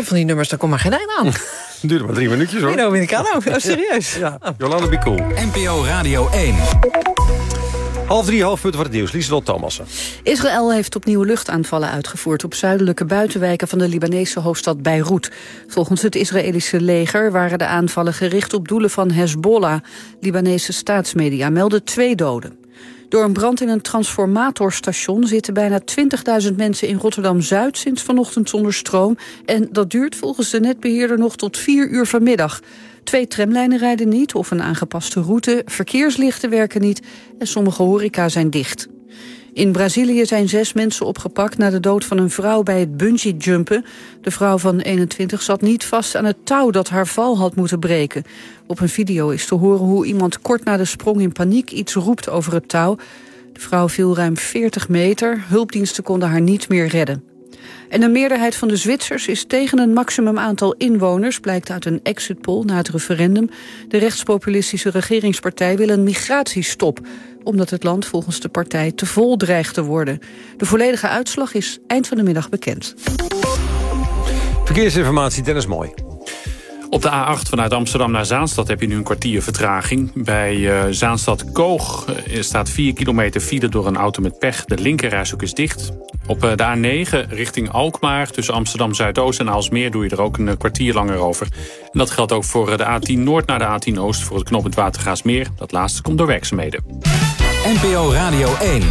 heb van die nummers, daar komt maar geen eind aan. Duurde maar 3 minuutjes, hoor. Nino Dominicano, serieus. Ja. Jolanda Bicool. NPO Radio 1. 2:30, hoofdpunten van het nieuws. Lieselot Thomassen. Israël heeft opnieuw luchtaanvallen uitgevoerd op zuidelijke buitenwijken van de Libanese hoofdstad Beirut. Volgens het Israëlische leger waren de aanvallen gericht op doelen van Hezbollah. Libanese staatsmedia melden 2 doden. Door een brand in een transformatorstation zitten bijna 20.000 mensen in Rotterdam-Zuid sinds vanochtend zonder stroom. En dat duurt volgens de netbeheerder nog tot 4 uur vanmiddag. 2 tramlijnen rijden niet of een aangepaste route, verkeerslichten werken niet en sommige horeca zijn dicht. In Brazilië zijn 6 mensen opgepakt na de dood van een vrouw bij het bungee-jumpen. De vrouw van 21 zat niet vast aan het touw dat haar val had moeten breken. Op een video is te horen hoe iemand kort na de sprong in paniek iets roept over het touw. De vrouw viel ruim 40 meter, hulpdiensten konden haar niet meer redden. En een meerderheid van de Zwitsers is tegen een maximum aantal inwoners, blijkt uit een exit poll na het referendum. De rechtspopulistische regeringspartij wil een migratiestop, omdat het land volgens de partij te vol dreigt te worden. De volledige uitslag is eind van de middag bekend. Verkeersinformatie, Dennis Mooi. Op de A8 vanuit Amsterdam naar Zaanstad heb je nu een kwartier vertraging. Bij Zaanstad-Koog staat 4 kilometer file door een auto met pech. De linkerrijstrook is dicht. Op de A9 richting Alkmaar tussen Amsterdam-Zuidoost en Aalsmeer doe je er ook een kwartier langer over. En dat geldt ook voor de A10 Noord naar de A10 Oost voor het knooppunt Watergaasmeer. Dat laatste komt door werkzaamheden. NPO Radio 1.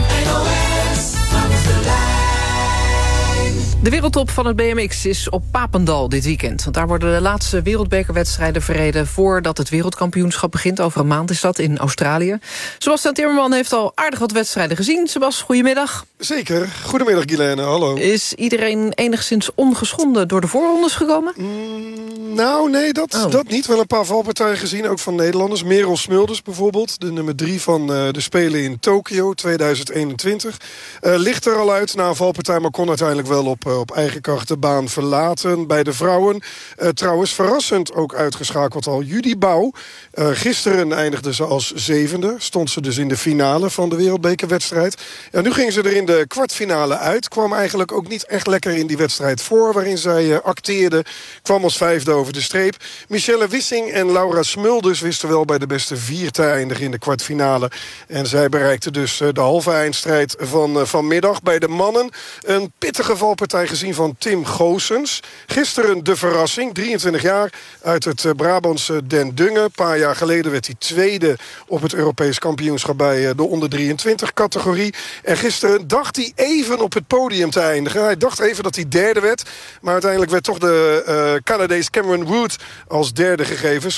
De wereldtop van het BMX is op Papendal dit weekend. Want daar worden de laatste wereldbekerwedstrijden verreden voordat het wereldkampioenschap begint. Over een maand is dat in Australië. Sebastian Timmerman heeft al aardig wat wedstrijden gezien. Sebas, goedemiddag. Zeker. Goedemiddag, Guilaine. Hallo. Is iedereen enigszins ongeschonden door de voorrondes gekomen? Nou, nee, dat niet. Wel een paar valpartijen gezien, ook van Nederlanders. Merel Smulders bijvoorbeeld, de nummer 3 van de Spelen in Tokio 2021. Ligt er al uit na een valpartij, maar kon uiteindelijk wel op eigen kracht de baan verlaten. Bij de vrouwen trouwens verrassend ook uitgeschakeld al Judy Bouw. Gisteren eindigde ze als 7e. Stond ze dus in de finale van de wereldbekerwedstrijd. Ja, nu ging ze er in de kwartfinale uit. Kwam eigenlijk ook niet echt lekker in die wedstrijd voor, waarin zij acteerde. Kwam als 5e over de streep. Michelle Wissing en Laura Smulders wisten wel bij de beste 4 te eindigen in de kwartfinale. En zij bereikten dus de halve eindstrijd van vanmiddag. Bij de mannen een pittige valpartij gezien van Tim Goossens. Gisteren de verrassing, 23 jaar, uit het Brabantse Den Dungen. Een paar jaar geleden werd hij 2e op het Europees kampioenschap bij de onder 23 categorie. En gisteren dacht hij even op het podium te eindigen. Hij dacht even dat hij 3e werd. Maar uiteindelijk werd toch de Canadees Cameron Wood als 3e gegeven.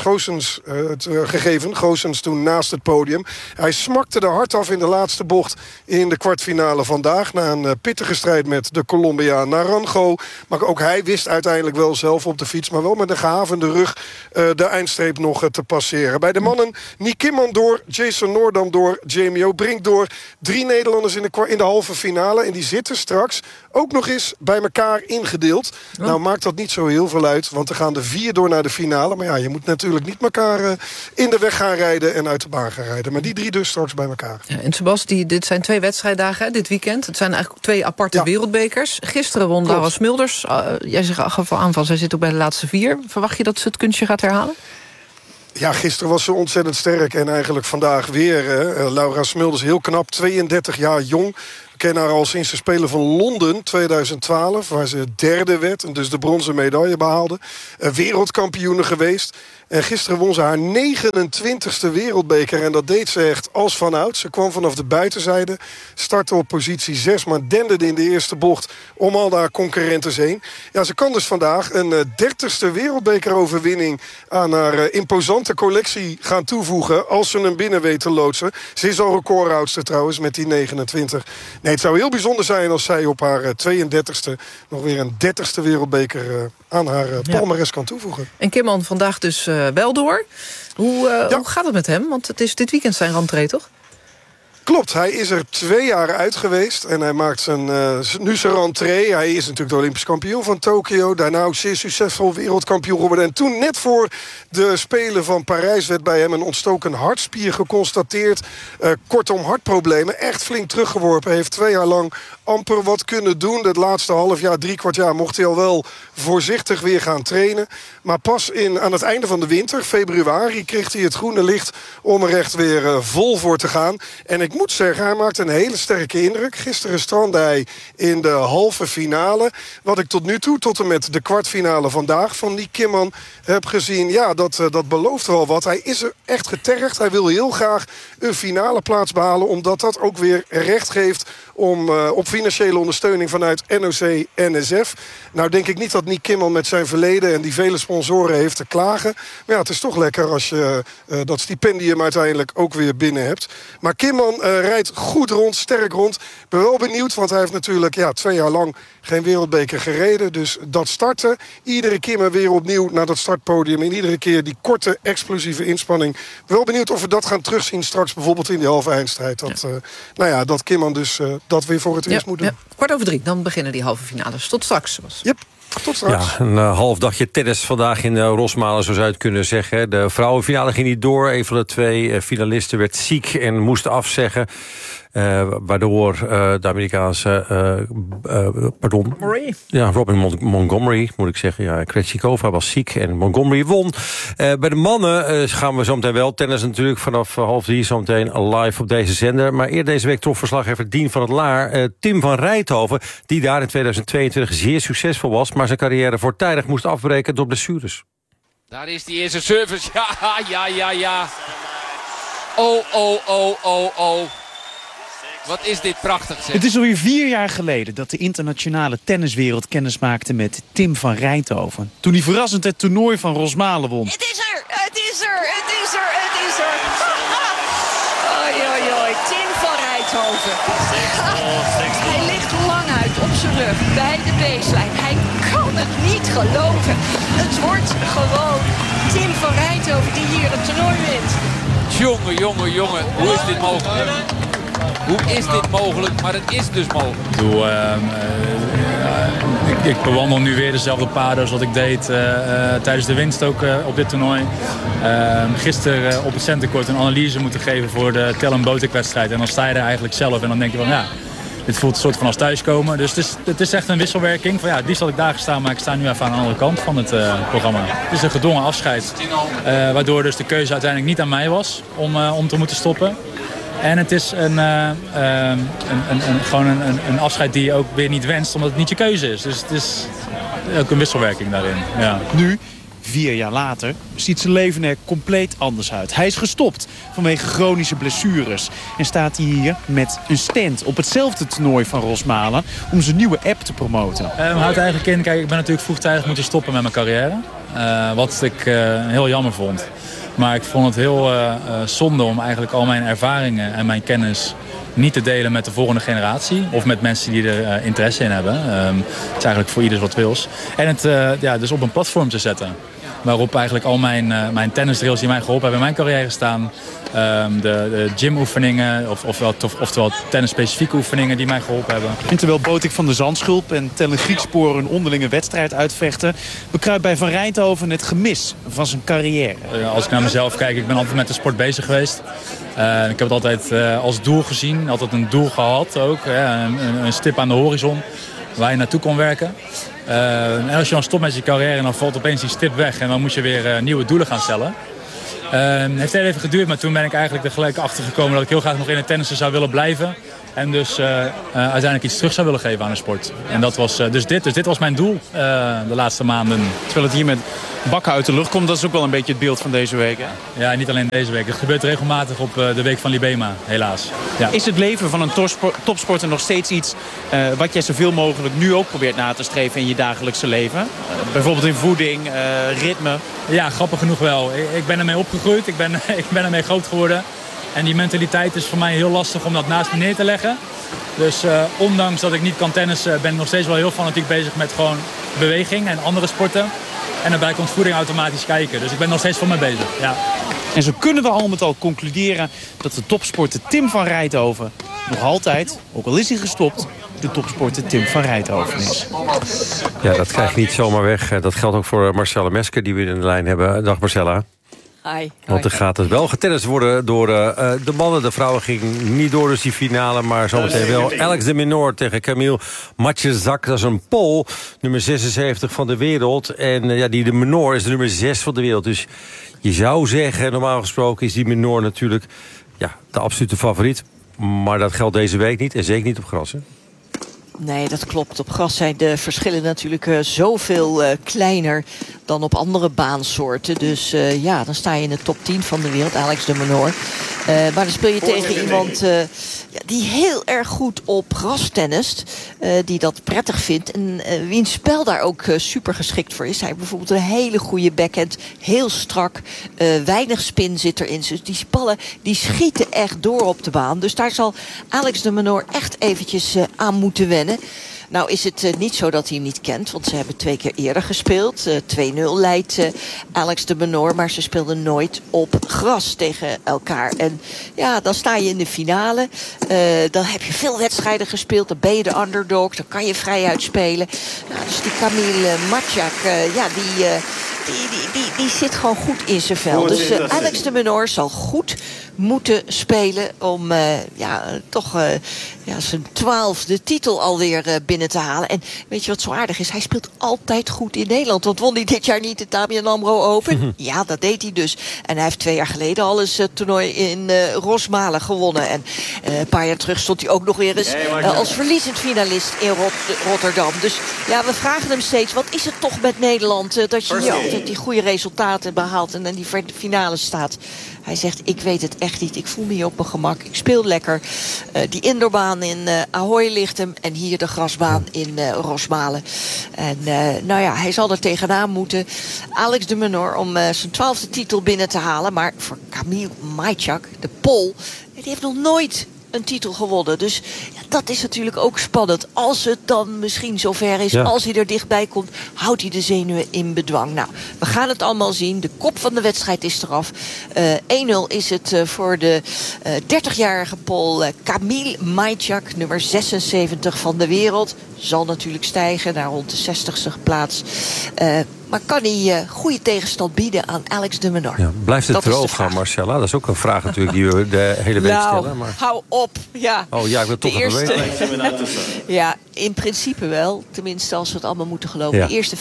Goossens toen naast het podium. Hij smakte er hard af in de laatste bocht in de kwartfinale vandaag. Na een pittige strijd met de Colombiaan Naranjo. Maar ook hij wist uiteindelijk wel zelf op de fiets, maar wel met een gehavende rug de eindstreep nog te passeren. Bij de mannen Nick Kimman door, Jason Noordam door, Jamie O'Brink door. 3 Nederlanders in de halve finale. En die zitten straks ook nog eens bij elkaar ingedeeld. Oh. Nou maakt dat niet zo heel veel uit, want er gaan de 4 door naar de finale. Maar ja, je moet natuurlijk niet elkaar in de weg gaan rijden en uit de baan gaan rijden. Maar die 3 dus straks bij elkaar. Ja, en Sebas, dit zijn 2 wedstrijddagen dit weekend. Het zijn eigenlijk 2 aparte wereldbekers. Gisteren won Laura Smulders. Jij zegt aan van, zij zit ook bij de laatste 4. Verwacht je dat ze het kunstje gaat herhalen? Ja, gisteren was ze ontzettend sterk en eigenlijk vandaag weer. Laura Smulders heel knap, 32 jaar jong. We kennen haar al sinds de Spelen van Londen 2012... waar ze 3e werd en dus de bronzen medaille behaalde. Wereldkampioene geweest. En gisteren won ze haar 29e wereldbeker. En dat deed ze echt als vanouds. Ze kwam vanaf de buitenzijde. Startte op positie 6, maar denderde in de eerste bocht om al haar concurrentes heen. Ja, ze kan dus vandaag een 30e wereldbekeroverwinning aan haar imposante collectie gaan toevoegen. Als ze hem binnen weet te loodsen. Ze is al recordhoudster trouwens met die 29. Nee, het zou heel bijzonder zijn als zij op haar 32e nog weer een 30e wereldbeker aan haar palmares kan toevoegen. En Kimman vandaag dus wel door. Hoe gaat het met hem? Want het is dit weekend zijn rentree, toch? Klopt, hij is er 2 jaar uit geweest. En hij maakt nu zijn rentree. Hij is natuurlijk de Olympisch kampioen van Tokio. Daarna ook zeer succesvol wereldkampioen geworden. En toen net voor de Spelen van Parijs werd bij hem een ontstoken hartspier geconstateerd. Kortom, hartproblemen. Echt flink teruggeworpen. Hij heeft 2 jaar lang amper wat kunnen doen. Het laatste half jaar, 3/4 jaar mocht hij al wel voorzichtig weer gaan trainen. Maar pas aan het einde van de winter, februari, kreeg hij het groene licht om er echt weer vol voor te gaan. En ik moet zeggen, hij maakt een hele sterke indruk. Gisteren strandde hij in de halve finale. Wat ik tot nu toe, tot en met de kwartfinale vandaag van Nick Kimman heb gezien, ja, dat belooft wel wat. Hij is er echt getergd. Hij wil heel graag een finale plaats behalen, omdat dat ook weer recht geeft op financiële ondersteuning vanuit NOC-NSF. Nou denk ik niet dat Nick Kimman met zijn verleden en die vele sponsoren heeft te klagen. Maar ja, het is toch lekker als je dat stipendium uiteindelijk ook weer binnen hebt. Maar Kimman rijdt goed rond, sterk rond. Ik ben wel benieuwd, want hij heeft natuurlijk 2 jaar lang geen wereldbeker gereden. Dus dat starten, iedere keer maar weer opnieuw naar dat startpodium. En iedere keer die korte, explosieve inspanning. Wel benieuwd of we dat gaan terugzien straks bijvoorbeeld in die halve eindstrijd. Dat Kimman dus dat weer voor het eerst moet doen. Ja. 2:15, dan beginnen die halve finales. Tot straks. Yep. Tot straks. Ja, een half dagje tennis vandaag in Rosmalen, zo zou je het kunnen zeggen. De vrouwenfinale ging niet door. Een van de 2 finalisten werd ziek en moest afzeggen. Waardoor de Amerikaanse Robin Montgomery, moet ik zeggen. Ja, Krejcikova was ziek en Montgomery won. Bij de mannen gaan we zo meteen wel tennis natuurlijk. Vanaf 2:30 zo meteen live op deze zender. Maar eerder deze week trof verslaggever Dien van het Laar Tim van Rijthoven, die daar in 2022 zeer succesvol was, maar zijn carrière voortijdig moest afbreken door blessures. Daar is die eerste service. Ja. Oh. Wat is dit prachtig, zeg. Het is alweer 4 jaar geleden dat de internationale tenniswereld kennis maakte met Tim van Rijthoven. Toen hij verrassend het toernooi van Rosmalen won. Het is er! Oei. Tim van Rijthoven. Hij ligt lang uit op zijn rug bij de baseline. Hij kan het niet geloven. Het wordt gewoon Tim van Rijthoven die hier het toernooi wint. Jongen. Hoe is dit mogelijk? Hoe is dit mogelijk? Maar het is dus mogelijk. Ik bewandel nu weer dezelfde paden als wat ik deed tijdens de winst ook op dit toernooi. Gisteren op het centercourt een analyse moeten geven voor de Tellen Botik-wedstrijd. En dan sta je er eigenlijk zelf en dan denk je van dit voelt een soort van als thuiskomen. Dus het is echt een wisselwerking. Van die had ik daar gestaan, maar ik sta nu even aan de andere kant van het programma. Het is een gedwongen afscheid. Waardoor dus de keuze uiteindelijk niet aan mij was om te moeten stoppen. En het is gewoon een afscheid die je ook weer niet wenst, omdat het niet je keuze is. Dus het is ook een wisselwerking daarin. Ja. Nu, 4 jaar later, ziet zijn leven er compleet anders uit. Hij is gestopt vanwege chronische blessures. En staat hij hier met een stand op hetzelfde toernooi van Rosmalen om zijn nieuwe app te promoten. Houdt eigenlijk in, kijk, ik ben natuurlijk vroegtijdig moeten stoppen met mijn carrière. Wat ik heel jammer vond. Maar ik vond het heel zonde om eigenlijk al mijn ervaringen en mijn kennis niet te delen met de volgende generatie. Of met mensen die er interesse in hebben. Het is eigenlijk voor ieders wat wils. En het dus op een platform te zetten. Waarop eigenlijk al mijn tennisdrills die mij geholpen hebben in mijn carrière staan. De gymoefeningen, oftewel tennisspecifieke oefeningen die mij geholpen hebben. En terwijl Botik van de Zandschulp en Tellen Griekspoor een onderlinge wedstrijd uitvechten, bekruipt bij Van Rijthoven het gemis van zijn carrière. Als ik naar mezelf kijk, ik ben altijd met de sport bezig geweest. Ik heb het altijd als doel gezien, altijd een doel gehad ook. Een stip aan de horizon waar je naartoe kon werken. En als je dan stopt met je carrière, dan valt opeens die stip weg. En dan moet je weer nieuwe doelen gaan stellen. Het heeft heel even geduurd, maar toen ben ik eigenlijk er gelijk achter gekomen dat ik heel graag nog in het tennissen zou willen blijven. En dus uiteindelijk iets terug zou willen geven aan de sport. En dat was dus dit was mijn doel de laatste maanden. Terwijl het hier met bakken uit de lucht komt, dat is ook wel een beetje het beeld van deze week, hè? Ja, niet alleen deze week. Het gebeurt regelmatig op de week van Libema, helaas. Ja. Is het leven van een topsporter nog steeds iets wat jij zoveel mogelijk nu ook probeert na te streven in je dagelijkse leven? Bijvoorbeeld in voeding, ritme? Ja, grappig genoeg wel. Ik ben ermee opgegroeid, ik ben ermee groot geworden. En die mentaliteit is voor mij heel lastig om dat naast me neer te leggen. Dus ondanks dat ik niet kan tennissen, ben ik nog steeds wel heel fanatiek bezig met gewoon beweging en andere sporten. En daarbij komt voeding automatisch kijken. Dus ik ben nog steeds voor me bezig. Ja. En zo kunnen we al met al concluderen dat de topsporter Tim van Rijthoven nog altijd, ook al is hij gestopt, de topsporter Tim van Rijthoven is. Ja, dat krijg je niet zomaar weg. Dat geldt ook voor Marcella Mesker, die we in de lijn hebben. Dag Marcella. Hi. Want er gaat het wel getennist worden door de mannen. De vrouwen gingen niet door, dus die finale. Maar zometeen wel Alex de Minaur tegen Kamil Matjezak. Dat is een Pool, nummer 76 van de wereld. En die de Minaur is de nummer 6 van de wereld. Dus je zou zeggen, normaal gesproken is die Minaur natuurlijk de absolute favoriet. Maar dat geldt deze week niet. En zeker niet op gras, hè? Nee, dat klopt. Op gras zijn de verschillen natuurlijk zoveel kleiner dan op andere baansoorten. Dus dan sta je in de top 10 van de wereld, Alex de Minaur. Maar dan speel je tegen iemand die heel erg goed op gras tennist. Die dat prettig vindt. En wiens spel daar ook super geschikt voor is. Hij heeft bijvoorbeeld een hele goede backhand. Heel strak. Weinig spin zit erin. Dus die ballen die schieten echt door op de baan. Dus daar zal Alex de Minaur echt eventjes aan moeten wennen. Nou is het niet zo dat hij hem niet kent. Want ze hebben 2 keer eerder gespeeld. 2-0 leidt Alex de Minaur. Maar ze speelden nooit op gras tegen elkaar. En dan sta je in de finale. Dan heb je veel wedstrijden gespeeld. Dan ben je de underdog. Dan kan je vrij uitspelen. Dus die Kamil Matjezak, die zit gewoon goed in zijn vel. Dus Alex de Minaur zal goed moeten spelen om zijn 12e titel alweer binnen te halen. En weet je wat zo aardig is? Hij speelt altijd goed in Nederland. Want won hij dit jaar niet de ABN AMRO Open? Ja, dat deed hij dus. En hij heeft 2 jaar geleden al eens het toernooi in Rosmalen gewonnen. En een paar jaar terug stond hij ook nog weer eens als verliezend finalist in Rotterdam. Dus we vragen hem steeds, wat is het toch met Nederland dat je hier altijd die goede resultaten behaalt en in die finale staat? Hij zegt, ik weet het echt niet. Ik voel me hier op mijn gemak. Ik speel lekker. Die indoorbaan in Ahoy ligt hem. En hier de grasbaan in Rosmalen. En hij zal er tegenaan moeten. Alex de Minaur om zijn 12e titel binnen te halen. Maar voor Kamil Matjezak, de Pool, die heeft nog nooit een titel gewonnen. Dus dat is natuurlijk ook spannend. Als het dan misschien zover is, als hij er dichtbij komt, houdt hij de zenuwen in bedwang. Nou, we gaan het allemaal zien. De kop van de wedstrijd is eraf. 1-0 is het voor de 30-jarige Pool Kamil Matjezak, nummer 76 van de wereld. Zal natuurlijk stijgen naar rond de 60ste plaats. Maar kan hij goede tegenstand bieden aan Alex de Minaur? Ja, blijft het droog gaan, Marcella? Dat is ook een vraag natuurlijk die we de hele week stellen. Maar... hou op. Ja. Oh ja, ik wil toch even weten. Ja, in principe wel. Tenminste, als we het allemaal moeten geloven. Ja. De eerste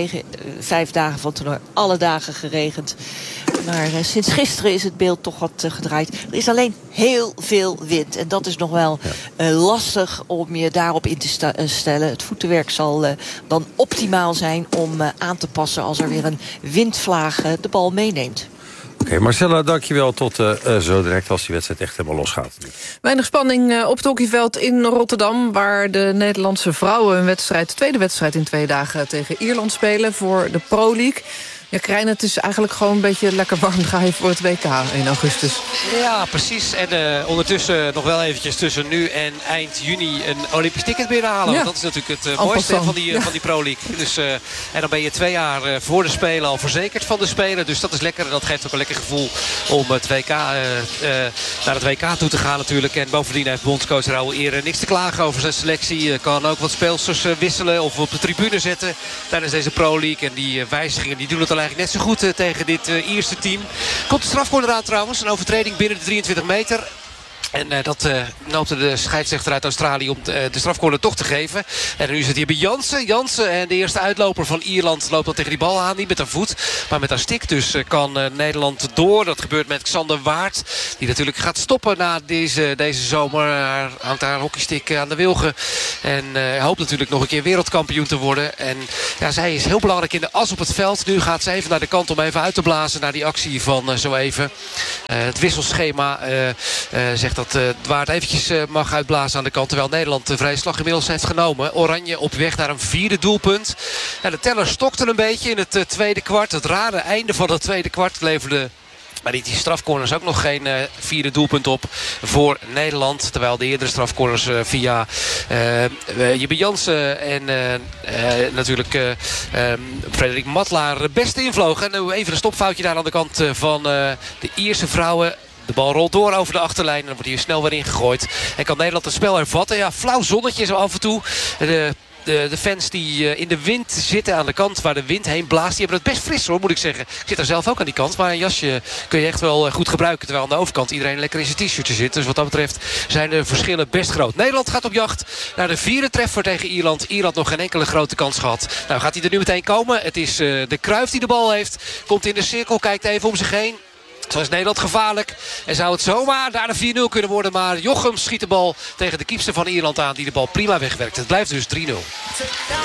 5 dagen van het toernooi. Alle dagen geregend. Maar sinds gisteren is het beeld toch wat gedraaid. Er is alleen heel veel wind. En dat is nog wel lastig om je daarop in te stellen. Het voetenwerk zal dan optimaal zijn om aan te passen als er weer een windvlaag de bal meeneemt. Oké, Marcella, dankjewel. Tot zo direct als die wedstrijd echt helemaal losgaat. Weinig spanning op het hockeyveld in Rotterdam, waar de Nederlandse vrouwen een tweede wedstrijd in 2 dagen tegen Ierland spelen voor de Pro League. Ja, Krijn, het is eigenlijk gewoon een beetje lekker warm draaien voor het WK in augustus. Ja, precies. En ondertussen nog wel eventjes tussen nu en eind juni een Olympisch ticket binnenhalen. Ja. Want dat is natuurlijk het mooiste van die Pro League. Dus, en dan ben je 2 jaar voor de Spelen al verzekerd van de Spelen. Dus dat is lekker. En dat geeft ook een lekker gevoel om het WK, naar het WK toe te gaan natuurlijk. En bovendien heeft bondscoach Raoul Eere niks te klagen over zijn selectie. Kan ook wat speelsters wisselen of op de tribune zetten tijdens deze Pro League. En die wijzigingen die doen het al eigenlijk net zo goed tegen dit Ierse team. Komt de strafcorner aan trouwens. Een overtreding binnen de 23 meter. En dat noopte de scheidsrechter uit Australië om de strafcorner toch te geven. En nu is het hier bij Jansen. Jansen en de eerste uitloper van Ierland loopt dan tegen die bal aan. Niet met haar voet, maar met haar stick. Dus kan Nederland door. Dat gebeurt met Xander Waard. Die natuurlijk gaat stoppen na deze zomer. Hangt haar hockeystick aan de wilgen. En hoopt natuurlijk nog een keer wereldkampioen te worden. En ja, zij is heel belangrijk in de as op het veld. Nu gaat ze even naar de kant om even uit te blazen naar die actie van zo even. Het wisselschema zegt dat Waard eventjes mag uitblazen aan de kant. Terwijl Nederland de vrije slag inmiddels heeft genomen. Oranje op weg naar een 4e doelpunt. Ja, de teller stokte een beetje in het tweede kwart. Het rare einde van het tweede kwart leverde Maar die strafcorners ook nog geen vierde doelpunt op voor Nederland. Terwijl de eerdere strafcorners via Jibbe Jansen en natuurlijk Frederik Matlaar best invlogen. En even een stopfoutje daar aan de kant van de Ierse vrouwen. De bal rolt door over de achterlijn en dan wordt hier snel weer ingegooid. En kan Nederland het spel hervatten. Ja, flauw zonnetje zo af en toe. De fans die in de wind zitten aan de kant waar de wind heen blaast, die hebben het best fris hoor, moet ik zeggen. Ik zit daar zelf ook aan die kant, maar een jasje kun je echt wel goed gebruiken. Terwijl aan de overkant iedereen lekker in zijn t-shirtje zit. Dus wat dat betreft zijn de verschillen best groot. Nederland gaat op jacht naar de 4e treffer tegen Ierland. Ierland nog geen enkele grote kans gehad. Nou, gaat hij er nu meteen komen? Het is de Cruijff die de bal heeft. Komt in de cirkel, kijkt even om zich heen. Zo is Nederland gevaarlijk. En zou het zomaar daar de 4-0 kunnen worden. Maar Jochem schiet de bal tegen de keepster van Ierland aan. Die de bal prima wegwerkt. Het blijft dus 3-0.